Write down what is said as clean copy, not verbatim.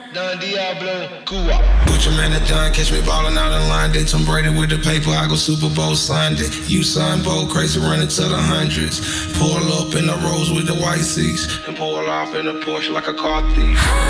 Don Diablo, Cuba. Butcher man and Don, catch me ballin' out in line. They Tom Brady with the paper, I go Super Bowl Sunday. You son, Bo, crazy running to the hundreds. Pull up in the Rolls with the white seats, and pull off in a Porsche like a car thief.